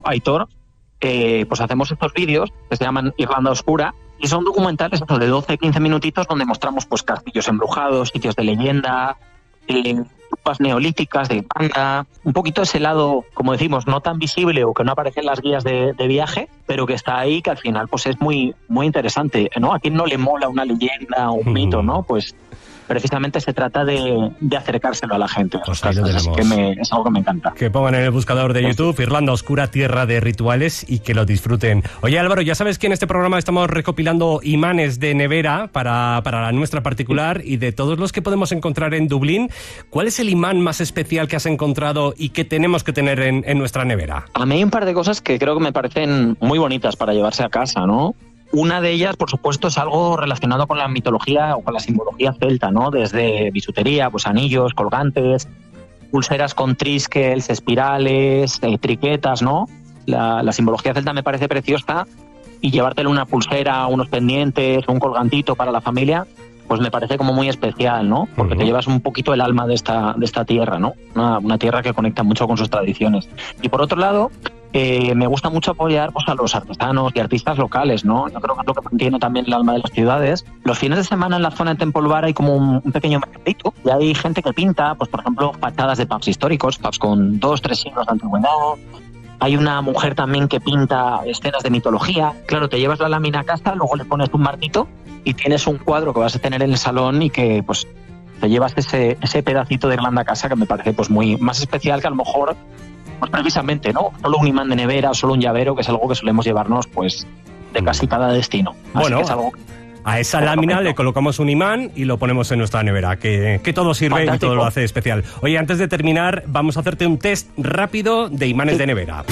Aitor, pues hacemos estos vídeos que se llaman Irlanda Oscura y son documentales de 12-15 minutitos donde mostramos pues castillos embrujados, sitios de leyenda, tumbas neolíticas de Irlanda, un poquito ese lado, como decimos, no tan visible o que no aparece en las guías de viaje, pero que está ahí, que al final pues es muy, muy interesante, ¿no? ¿A quién no le mola una leyenda o un mito, no? Pues precisamente se trata de acercárselo a la gente. Pues ahí lo tenemos. Es algo que me encanta. Que pongan en el buscador de YouTube Irlanda Oscura, tierra de rituales, y que lo disfruten. Oye, Álvaro, ya sabes que en este programa estamos recopilando imanes de nevera para la nuestra particular y de todos los que podemos encontrar en Dublín. ¿Cuál es el imán más especial que has encontrado y que tenemos que tener en nuestra nevera? A mí hay un par de cosas que creo que me parecen muy bonitas para llevarse a casa, ¿no? Una de ellas, por supuesto, es algo relacionado con la mitología o con la simbología celta, ¿no? Desde bisutería, pues anillos, colgantes, pulseras con trisquels, espirales, triquetas, ¿no? La simbología celta me parece preciosa y llevártelo una pulsera, unos pendientes, un colgantito para la familia, pues me parece como muy especial, ¿no? Porque te llevas un poquito el alma de esta tierra, ¿no? Una tierra que conecta mucho con sus tradiciones. Y por otro lado, me gusta mucho apoyar pues, a los artesanos y artistas locales, ¿no? Yo creo que es lo que mantiene también el alma de las ciudades. Los fines de semana en la zona de Temple Bar hay como un pequeño mercadito y hay gente que pinta, pues por ejemplo, fachadas de pubs históricos, pubs con 2-3 siglos de antigüedad. Hay una mujer también que pinta escenas de mitología. Claro, te llevas la lámina a casa, luego le pones un marquito y tienes un cuadro que vas a tener en el salón y que pues te llevas ese pedacito de Irlanda a casa que me parece pues muy más especial que a lo mejor pues precisamente, ¿no? Solo un imán de nevera o solo un llavero, que es algo que solemos llevarnos pues de casi cada destino. Así bueno, que es algo... A esa lámina le colocamos un imán y lo ponemos en nuestra nevera, que todo sirve. Fantástico. Y todo lo hace especial. Oye, antes de terminar, vamos a hacerte un test rápido de imanes de nevera.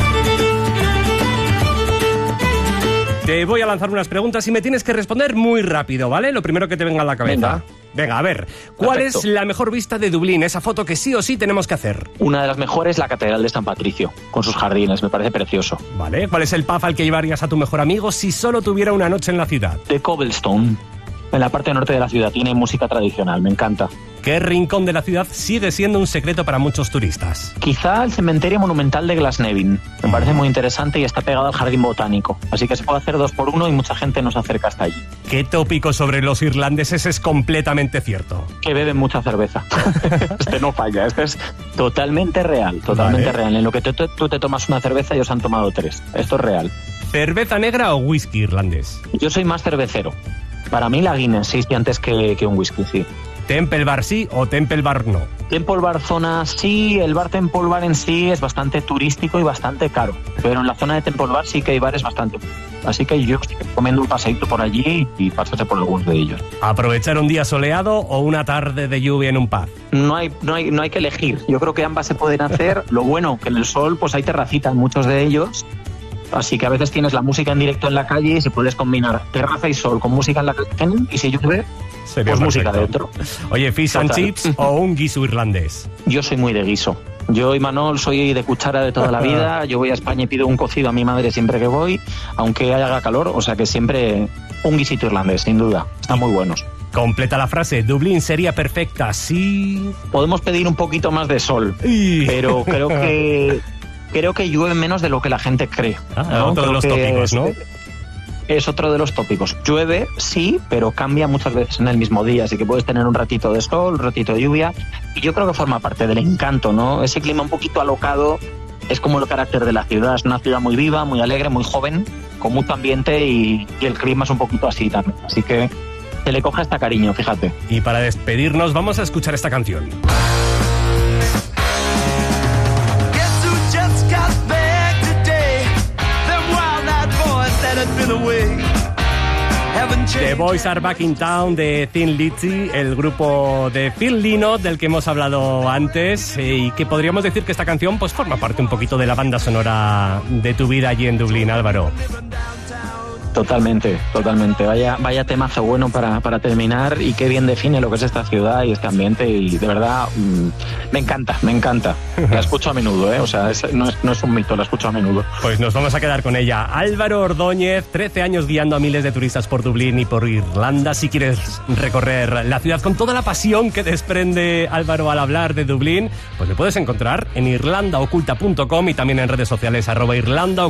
Te voy a lanzar unas preguntas y me tienes que responder muy rápido, ¿vale? Lo primero que te venga a la cabeza. Venga, a ver. ¿Cuál es la mejor vista de Dublín? Esa foto que sí o sí tenemos que hacer. Una de las mejores, la Catedral de San Patricio, con sus jardines. Me parece precioso. Vale. ¿Cuál es el pub al que llevarías a tu mejor amigo si solo tuviera una noche en la ciudad? The Cobblestone, en la parte norte de la ciudad. Tiene música tradicional, me encanta. ¿Qué rincón de la ciudad sigue siendo un secreto para muchos turistas? Quizá el cementerio monumental de Glasnevin. Me parece muy interesante y está pegado al jardín botánico. Así que se puede hacer 2x1 y mucha gente nos acerca hasta allí. ¿Qué tópico sobre los irlandeses es completamente cierto? Que beben mucha cerveza. Este no falla, este es totalmente real, totalmente real. En lo que tú te tomas una cerveza, ellos han tomado 3. Esto es real. ¿Cerveza negra o whisky irlandés? Yo soy más cervecero. Para mí la Guinness, sí, antes que un whisky, sí. ¿Temple Bar sí o Temple Bar no? Temple Bar zona sí, el bar Temple Bar en sí es bastante turístico y bastante caro, pero en la zona de Temple Bar sí que hay bares bastante. Así que yo estoy comiendo un paseíto por allí y pásate por algunos de ellos. ¿Aprovechar un día soleado o una tarde de lluvia en un pub? No hay que elegir. Yo creo que ambas se pueden hacer. Lo bueno, que en el sol pues hay terracita en muchos de ellos. Así que a veces tienes la música en directo en la calle y si puedes combinar terraza y sol con música en la calle y si llueve, sería pues perfecto. Música dentro. Oye, fish and chips o un guiso irlandés. Yo soy muy de guiso. Yo, Imanol, soy de cuchara de toda la vida. Yo voy a España y pido un cocido a mi madre siempre que voy, aunque haga calor. O sea que siempre un guisito irlandés, sin duda. Están muy buenos. Completa la frase. Dublín sería perfecta si... Podemos pedir un poquito más de sol, pero creo que llueve menos de lo que la gente cree. Otro de los tópicos, ¿no? Es otro de los tópicos. Llueve, sí, pero cambia muchas veces en el mismo día, así que puedes tener un ratito de sol, un ratito de lluvia, y yo creo que forma parte del encanto, ¿no? Ese clima un poquito alocado es como el carácter de la ciudad. Es una ciudad muy viva, muy alegre, muy joven, con mucho ambiente y el clima es un poquito así también. Así que se le coge hasta cariño, fíjate. Y para despedirnos vamos a escuchar esta canción. The Boys Are Back in Town de Thin Lizzy, el grupo de Phil Lynott del que hemos hablado antes, y que podríamos decir que esta canción pues forma parte un poquito de la banda sonora de tu vida allí en Dublín, Álvaro. Totalmente. Vaya temazo bueno para terminar, y qué bien define lo que es esta ciudad y este ambiente, y de verdad me encanta. La escucho a menudo, o sea, no es un mito, la escucho a menudo. Pues nos vamos a quedar con ella. Álvaro Ordóñez, 13 años guiando a miles de turistas por Dublín y por Irlanda. Si quieres recorrer la ciudad con toda la pasión que desprende Álvaro al hablar de Dublín, pues me puedes encontrar en irlandaoculta.com y también en redes sociales @irlandaoculta.